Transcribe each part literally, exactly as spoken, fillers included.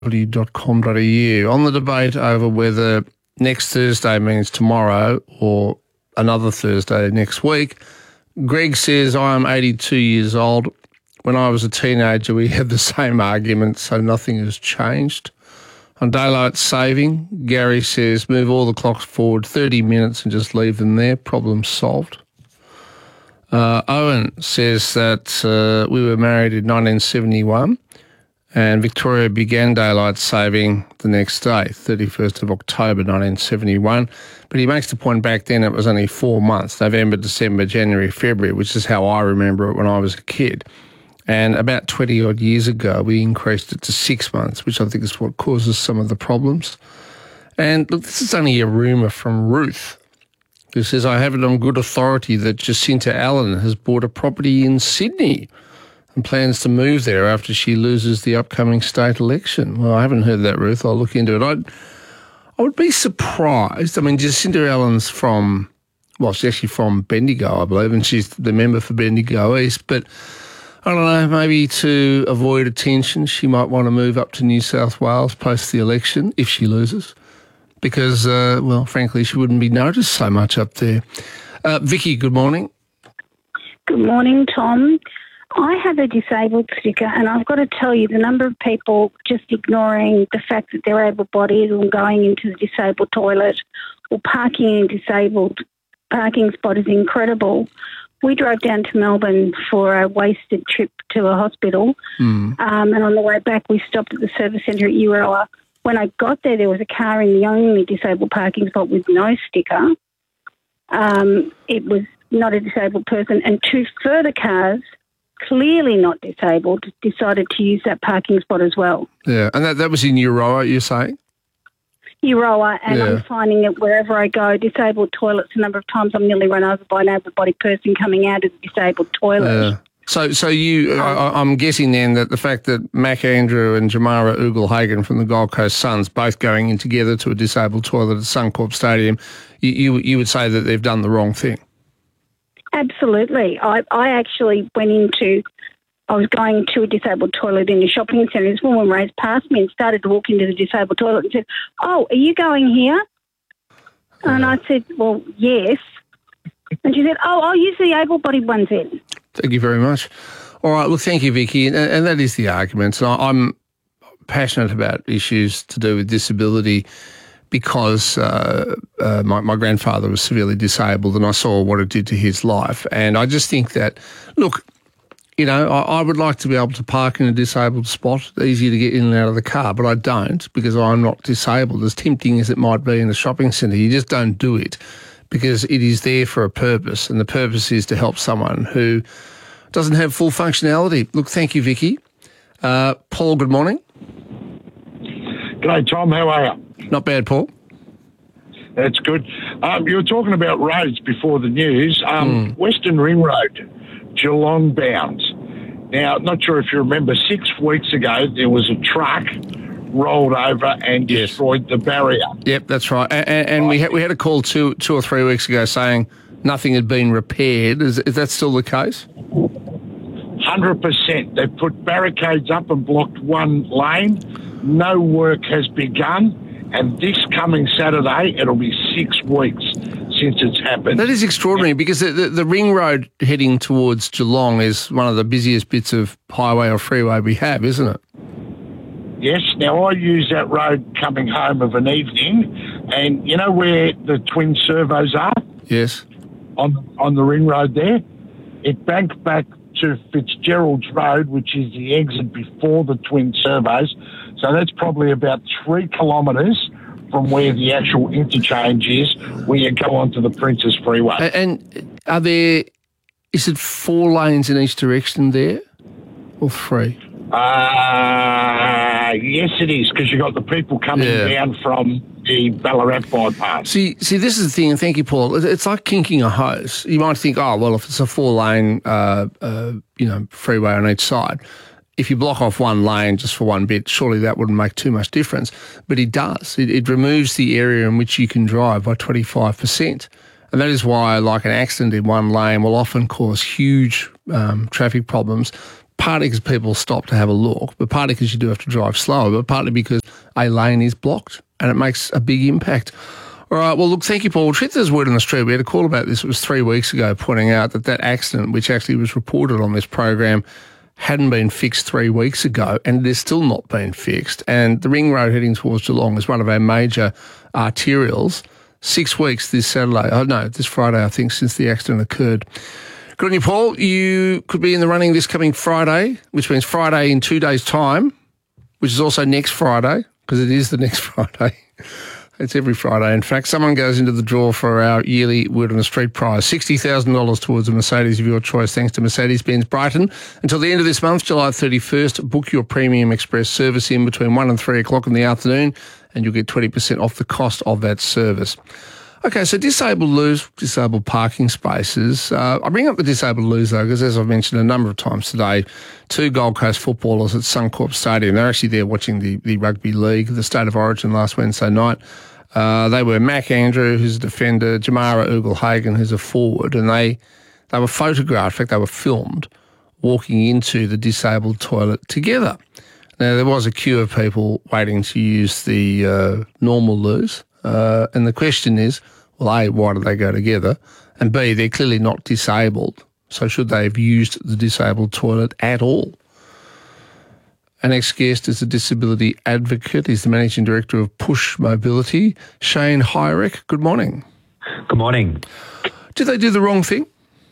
w dot com dot a u. On the debate over whether next Thursday means tomorrow or another Thursday next week, Greg says, I am eighty-two years old. When I was a teenager, we had the same argument, so nothing has changed. On daylight saving, Gary says, move all the clocks forward thirty minutes and just leave them there. Problem solved. Uh, Owen says that uh, we were married in nineteen seventy-one and Victoria began daylight saving the next day, thirty-first of October nineteen seventy-one. But he makes the point back then it was only four months, November, December, January, February, which is how I remember it when I was a kid. And about twenty-odd years ago, we increased it to six months, which I think is what causes some of the problems. And look, this is only a rumour from Ruth, who says, I have it on good authority that Jacinta Allen has bought a property in Sydney and plans to move there after she loses the upcoming state election. Well, I haven't heard that, Ruth. I'll look into it. I'd, I would be surprised. I mean, Jacinta Allen's from, well, she's actually from Bendigo, I believe, and she's the member for Bendigo East. But I don't know, maybe to avoid attention, she might want to move up to New South Wales post the election if she loses because, uh, well, frankly, she wouldn't be noticed so much up there. Uh, Vicky, good morning. Good morning, Tom. I have a disabled sticker, and I've got to tell you the number of people just ignoring the fact that they're able-bodied or going into the disabled toilet or parking in a disabled parking spot is incredible. We drove down to Melbourne for a wasted trip to a hospital, mm. um, and on the way back we stopped at the service centre at Euroa. When I got there, there was a car in the only disabled parking spot with no sticker. Um, it was not a disabled person, and two further cars, clearly not disabled, decided to use that parking spot as well. Yeah, and that, that was in Euroa, you're saying? Euroa, and yeah. I'm finding it wherever I go, disabled toilets, a number of times I'm nearly run over by an able-bodied person coming out of the disabled toilet. Yeah. So so you, um, I, I'm guessing then that the fact that Mac Andrew and Jamara Ugle-Hagan from the Gold Coast Suns both going in together to a disabled toilet at Suncorp Stadium, you, you, you would say that they've done the wrong thing? Absolutely. I, I actually went into, I was going to a disabled toilet in a shopping centre. This woman raced past me and started to walk into the disabled toilet and said, oh, are you going here? And I said, well, yes. And she said, oh, I'll use the able-bodied ones then. Thank you very much. All right, well, thank you, Vicky. And, and that is the argument. So I'm passionate about issues to do with disability because uh, uh, my, my grandfather was severely disabled and I saw what it did to his life. And I just think that, look, you know, I, I would like to be able to park in a disabled spot, easier to get in and out of the car, but I don't because I'm not disabled. As tempting as it might be in a shopping centre, you just don't do it because it is there for a purpose, and the purpose is to help someone who doesn't have full functionality. Look, thank you, Vicky. Uh, Paul, good morning. G'day, Tom. How are you? Not bad, Paul. That's good. Um, you were talking about roads before the news. Um, mm. Western Ring Road, Geelong bound. Now, not sure if you remember, six weeks ago there was a truck rolled over and yes. destroyed the barrier. Yep, that's right. And, and, and right. we had we had a call two two or three weeks ago saying nothing had been repaired. Is, is that still the case? one hundred percent. They've put barricades up and blocked one lane. No work has begun. And this coming Saturday, it'll be six weeks since it's happened. That is extraordinary because the, the, the ring road heading towards Geelong is one of the busiest bits of highway or freeway we have, isn't it? Yes. Now, I use that road coming home of an evening, and you know where the twin servos are? Yes. On, on the ring road there? It banked back to Fitzgerald's Road, which is the exit before the twin servos. So that's probably about three kilometres from where the actual interchange is, where you go onto the Princess Freeway. And are there, is it four lanes in each direction there or three? Uh, yes, it is, because you've got the people coming yeah. down from the Ballarat bypass. See, see, this is the thing, and thank you, Paul. It's like kinking a hose. You might think, oh, well, if it's a four-lane, uh, uh, you know, freeway on each side, if you block off one lane just for one bit, surely that wouldn't make too much difference. But it does. It, it removes the area in which you can drive by twenty-five percent. And that is why, like, an accident in one lane will often cause huge um, traffic problems. partly because people stop to have a look, but partly because you do have to drive slower, but partly because a lane is blocked and it makes a big impact. All right, well, look, thank you, Paul. Truth is, word on the street, we had a call about this, it was three weeks ago, pointing out that that accident, which actually was reported on this program, hadn't been fixed three weeks ago, and it is still not been fixed. And the ring road heading towards Geelong is one of our major arterials. Six weeks this Saturday, oh no, this Friday, I think, since the accident occurred. Good on you, Paul. You could be in the running this coming Friday, which means Friday in two days' time, which is also next Friday, because it is the next Friday. It's every Friday. In fact, someone goes into the draw for our yearly Word on the Street prize, sixty thousand dollars towards a Mercedes of your choice, thanks to Mercedes-Benz Brighton. Until the end of this month, July thirty-first, book your Premium Express service in between one and three o'clock in the afternoon, and you'll get twenty percent off the cost of that service. Okay, so disabled loos, disabled parking spaces. Uh, I bring up the disabled loos, though, because as I've mentioned a number of times today, two Gold Coast footballers at Suncorp Stadium, they're actually there watching the, the Rugby League, the State of Origin last Wednesday night. Uh, they were Mac Andrew, who's a defender, Jamara Ugle-Hagan, who's a forward, and they, they were photographed, in fact, they were filmed, walking into the disabled toilet together. Now, there was a queue of people waiting to use the uh, normal loos, uh, and the question is, well, A, why did they go together? And B, they're clearly not disabled, so should they have used the disabled toilet at all? Our next guest is a disability advocate. He's the Managing Director of Push Mobility, Shane Hyrick. Good morning. Good morning. Did they do the wrong thing?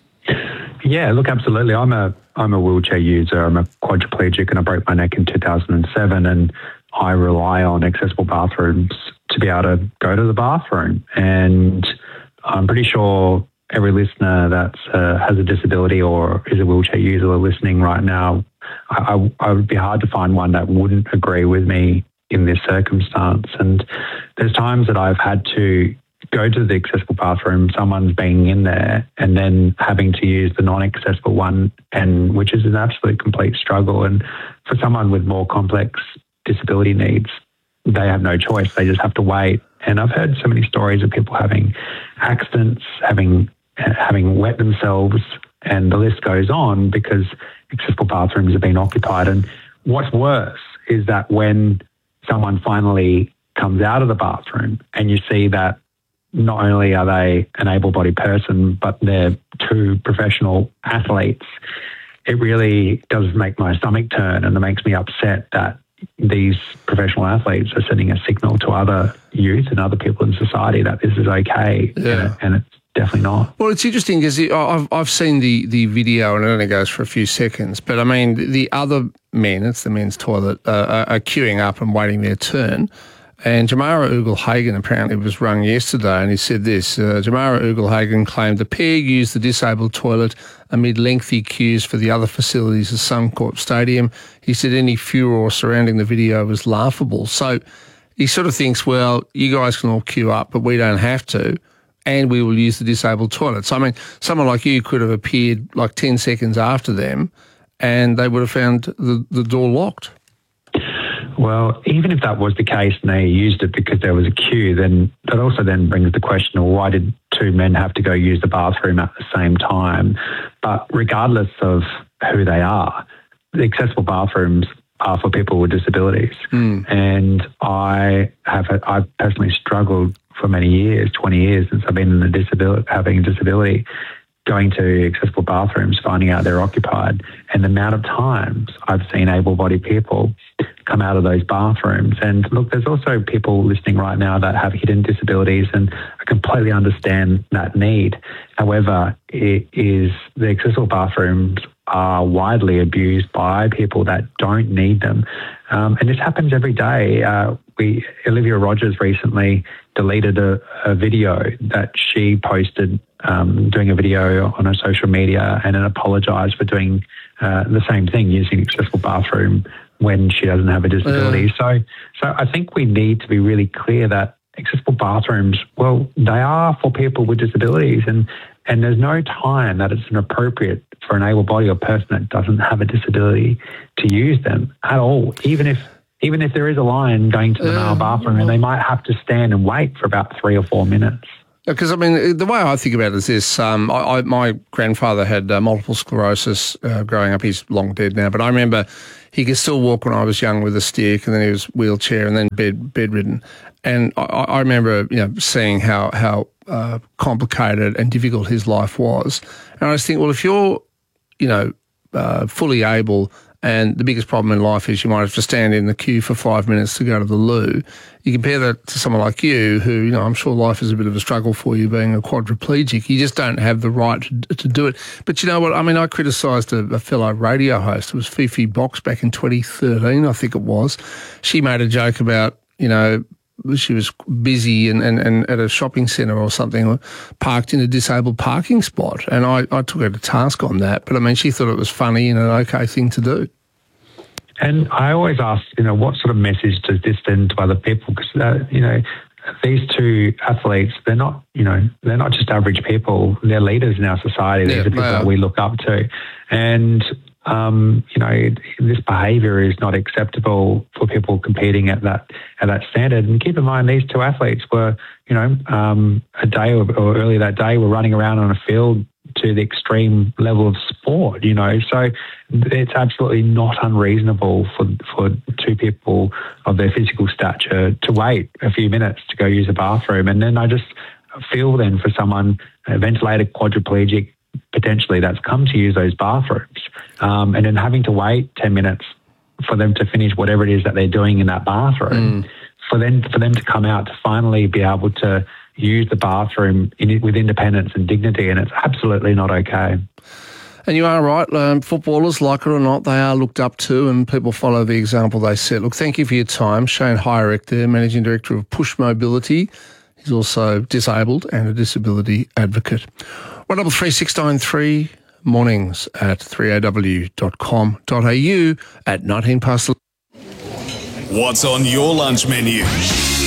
Yeah, look, absolutely. I'm a I'm a wheelchair user. I'm a quadriplegic and I broke my neck in two thousand seven, and I rely on accessible bathrooms to be able to go to the bathroom. And I'm pretty sure every listener that uh, has a disability or is a wheelchair user listening right now, I, I, I would be hard to find one that wouldn't agree with me in this circumstance. And there's times that I've had to go to the accessible bathroom, someone's being in there, and then having to use the non-accessible one, and which is an absolute complete struggle. And for someone with more complex disability needs, they have no choice. They just have to wait. And I've heard so many stories of people having accidents, having having wet themselves, and the list goes on because accessible bathrooms have been occupied. And what's worse is that when someone finally comes out of the bathroom and you see that not only are they an able-bodied person, but they're two professional athletes, it really does make my stomach turn, and it makes me upset that these professional athletes are sending a signal to other youth and other people in society that this is okay, yeah. and, and it's definitely not. Well, it's interesting because I've, I've seen the, the video, and it only goes for a few seconds, but I mean, the other men, it's the men's toilet, uh, are queuing up and waiting their turn. And Jamara Ugle-Hagan apparently was rung yesterday, and he said this, uh, Jamara Ugle-Hagan claimed the pair used the disabled toilet amid lengthy queues for the other facilities at Suncorp Stadium. He said any furor surrounding the video was laughable. So he sort of thinks, well, you guys can all queue up, but we don't have to, and we will use the disabled toilet. So, I mean, someone like you could have appeared like ten seconds after them, and they would have found the, the door locked. Well, even if that was the case and they used it because there was a queue, then that also then brings the question, well, why did two men have to go use the bathroom at the same time? But regardless of who they are, the accessible bathrooms are for people with disabilities. Mm. And I have I've personally struggled for many years, twenty years since I've been in a disability, having a disability, going to accessible bathrooms, finding out they're occupied, and the amount of times I've seen able-bodied people come out of those bathrooms. And look, there's also people listening right now that have hidden disabilities, and I completely understand that need. However, it is the accessible bathrooms are widely abused by people that don't need them. Um, and this happens every day. Uh, we Olivia Rogers recently deleted a, a video that she posted, um, doing a video on her social media, and then apologised for doing uh, the same thing, using accessible bathroom when she doesn't have a disability. Yeah. So, so I think we need to be really clear that accessible bathrooms, well, they are for people with disabilities, and and there's no time that it's inappropriate for an able-bodied or person that doesn't have a disability to use them at all, even if even if there is a line going to the male bathroom, and they might have to stand and wait for about three or four minutes. Because, I mean, the way I think about it is this. Um, I, I, my grandfather had uh, multiple sclerosis uh, growing up. He's long dead now. But I remember he could still walk when I was young with a stick, and then he was wheelchair and then bed bedridden. And I, I remember, you know, seeing how, how uh, complicated and difficult his life was. And I just think, well, if you're, you know, uh, fully able, and the biggest problem in life is you might have to stand in the queue for five minutes to go to the loo. You compare that to someone like you who, you know, I'm sure life is a bit of a struggle for you being a quadriplegic. You just don't have the right to, to do it. But you know what? I mean, I criticised a, a fellow radio host. It was Fifi Box back in twenty thirteen, I think it was. She made a joke about, you know, she was busy and, and, and at a shopping centre or something, parked in a disabled parking spot. And I, I took her to task on that. But, I mean, she thought it was funny and an okay thing to do. And I always ask, you know, what sort of message does this send to other people? Because, uh, you know, these two athletes, they're not, you know, they're not just average people. They're leaders in our society. These Yeah, are people wow. that we look up to. And, um, you know, this behaviour is not acceptable for people competing at that at that standard. And keep in mind, these two athletes were, you know, um, a day or, or earlier that day were running around on a field to the extreme level of sport, you know. So it's absolutely not unreasonable for for two people of their physical stature to wait a few minutes to go use a bathroom. And then I just feel then for someone, a ventilated quadriplegic, potentially that's come to use those bathrooms, um, and then having to wait ten minutes for them to finish whatever it is that they're doing in that bathroom, mm. for them for them to come out to finally be able to use the bathroom in, with independence and dignity, and it's absolutely not okay. And you are right. Um, footballers, like it or not, they are looked up to, and people follow the example they set. Look, thank you for your time. Shane Hyrek there, Managing Director of Push Mobility. He's also disabled and a disability advocate. one double three six nine three, mornings at three a w dot com dot a u at nineteen past. What's on your lunch menu?